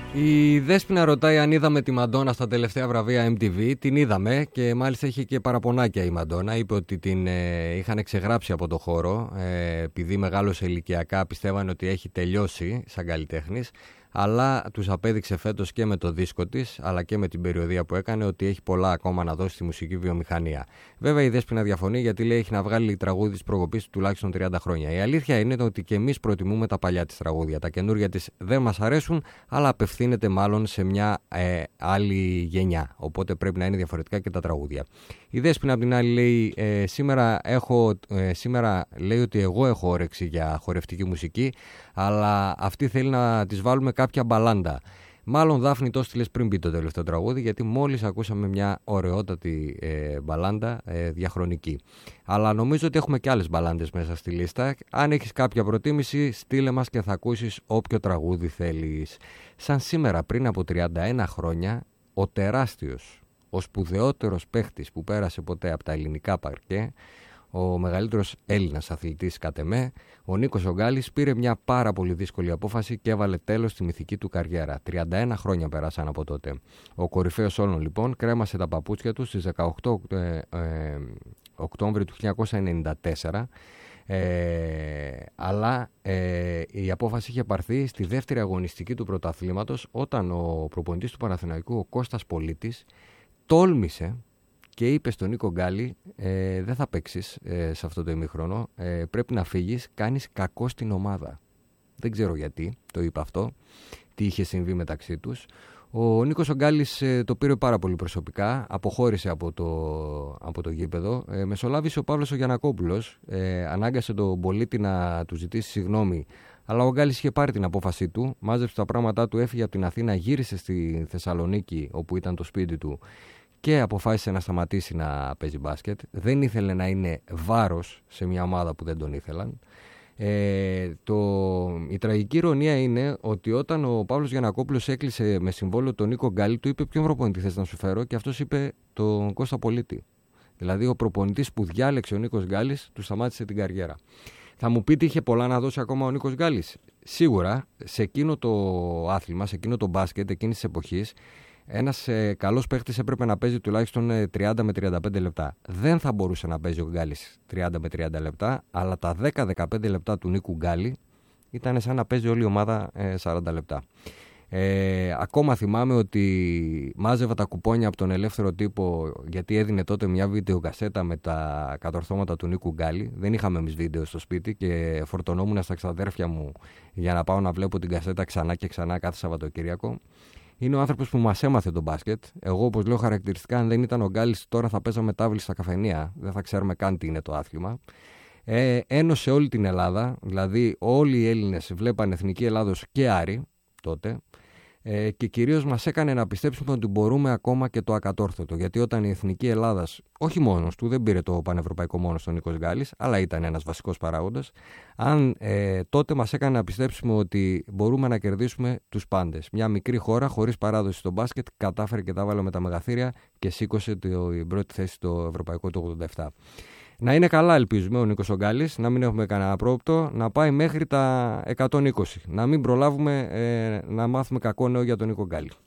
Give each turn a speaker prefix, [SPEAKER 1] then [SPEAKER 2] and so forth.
[SPEAKER 1] Η Δέσποινα ρωτάει αν είδαμε τη Μαντόνα στα τελευταία βραβεία MTV. Την είδαμε και μάλιστα είχε και παραπονάκια η Μαντόνα. Είπε ότι την είχαν ξεγράψει από το χώρο επειδή μεγάλωσε ηλικιακά, πιστεύανε ότι έχει τελειώσει σαν καλλιτέχνης. Αλλά τους απέδειξε φέτος και με το δίσκο της, αλλά και με την περιοδεία που έκανε, ότι έχει πολλά ακόμα να δώσει στη μουσική βιομηχανία. Βέβαια η Δέσποινα διαφωνεί, γιατί λέει έχει να βγάλει τραγούδι της προκοπής τουλάχιστον 30 χρόνια. Η αλήθεια είναι ότι και εμείς προτιμούμε τα παλιά της τραγούδια. Τα καινούργια της δεν μας αρέσουν, αλλά απευθύνεται μάλλον σε μια άλλη γενιά. Οπότε πρέπει να είναι διαφορετικά και τα τραγούδια. Η Δέσποινα απ' την άλλη λέει σήμερα λέει ότι εγώ έχω όρεξη για χορευτική μουσική, αλλά αυτή θέλει να της βάλουμε κάποια μπαλάντα. Μάλλον Δάφνη το έστειλες πριν πει το τελευταίο τραγούδι, γιατί μόλις ακούσαμε μια ωραιότατη μπαλάντα διαχρονική. Αλλά νομίζω ότι έχουμε και άλλες μπαλάντες μέσα στη λίστα. Αν έχεις κάποια προτίμηση, στείλε μας και θα ακούσεις όποιο τραγούδι θέλεις. Σαν σήμερα πριν από 31 χρόνια, ο τεράστιος, ο σπουδαιότερος παίχτης που πέρασε ποτέ από τα ελληνικά παρκέ, ο μεγαλύτερος Έλληνας αθλητής κατ' εμέ, ο Νίκος ο Γκάλης, πήρε μια πάρα πολύ δύσκολη απόφαση και έβαλε τέλος στη μυθική του καριέρα. 31 χρόνια περάσαν από τότε. Ο κορυφαίος όλων λοιπόν κρέμασε τα παπούτσια του στις 18 Οκτώβρη του 1994, αλλά η απόφαση είχε πάρθει στη δεύτερη αγωνιστική του πρωταθλήματος, όταν ο προπονητής του Παναθηναϊκού, ο Κώστας Πολίτης, τόλμησε και είπε στον Νίκο Γκάλη, δεν θα παίξεις σε αυτό το ημίχρονο, πρέπει να φύγεις, κάνεις κακό στην ομάδα. Δεν ξέρω γιατί το είπε αυτό, τι είχε συμβεί μεταξύ τους. Ο Νίκος ο Γκάλης το πήρε πάρα πολύ προσωπικά, αποχώρησε από το γήπεδο. Μεσολάβησε ο Παύλος ο Γιαννακόπουλος, ανάγκασε τον Πολίτη να του ζητήσει συγγνώμη, αλλά ο Γκάλης είχε πάρει την απόφασή του, μάζεψε τα πράγματά του, έφυγε από την Αθήνα, γύρισε στη Θεσσαλονίκη όπου ήταν το σπίτι του και αποφάσισε να σταματήσει να παίζει μπάσκετ. Δεν ήθελε να είναι βάρος σε μια ομάδα που δεν τον ήθελαν. Η τραγική ηρωνία είναι ότι όταν ο Παύλος Γιαννακόπουλος έκλεισε με συμβόλαιο τον Νίκο Γκάλη, του είπε ποιον προπονητή θες να σου φέρω, και αυτός είπε τον Κώστα Πολίτη. Δηλαδή ο προπονητής που διάλεξε ο Νίκος Γκάλης του σταμάτησε την καριέρα. Θα μου πείτε, είχε πολλά να δώσει ακόμα ο Νίκος Γκάλης. Σίγουρα σε εκείνο το άθλημα, σε εκείνο το μπάσκετ εκείνης της εποχής, ένας καλός παίχτης έπρεπε να παίζει τουλάχιστον 30 με 35 λεπτά. Δεν θα μπορούσε να παίζει ο Γκάλης 30 με 30 λεπτά, αλλά τα 10-15 λεπτά του Νίκου Γκάλη ήταν σαν να παίζει όλη η ομάδα 40 λεπτά. Ακόμα θυμάμαι ότι μάζευα τα κουπόνια από τον Ελεύθερο Τύπο, γιατί έδινε τότε μια βιντεοκασέτα με τα κατορθώματα του Νίκου Γκάλη. Δεν είχαμε εμείς βίντεο στο σπίτι και φορτωνόμουν στα ξαδέρφια μου για να πάω να βλέπω την κασέτα ξανά και ξανά κάθε Σαββατοκύριακο. Είναι ο άνθρωπος που μας έμαθε τον μπάσκετ. Εγώ, όπως λέω χαρακτηριστικά, αν δεν ήταν ο Γκάλης, τώρα θα παίζαμε τάβλη στα καφενεία. Δεν θα ξέρουμε καν τι είναι το άθλημα. Ένωσε όλη την Ελλάδα, δηλαδή όλοι οι Έλληνες βλέπαν Εθνική Ελλάδος και Άρη τότε. Και κυρίως μας έκανε να πιστέψουμε ότι μπορούμε ακόμα και το ακατόρθωτο. Γιατί όταν η Εθνική Ελλάδας, όχι μόνος του, δεν πήρε το πανευρωπαϊκό μόνος τον Νίκος Γκάλης, αλλά ήταν ένας βασικός παράγοντας, τότε μας έκανε να πιστέψουμε ότι μπορούμε να κερδίσουμε τους πάντες. Μια μικρή χώρα χωρίς παράδοση στο μπάσκετ κατάφερε και τα βάλε με τα μεγαθύρια και σήκωσε την πρώτη θέση στο ευρωπαϊκό του 87. Να είναι καλά, ελπίζουμε, ο Νίκος ο Γκάλης, να μην έχουμε κανένα πρόοπτο, να πάει μέχρι τα 120. Να μην προλάβουμε να μάθουμε κακό νέο για τον Νίκο Γκάλη.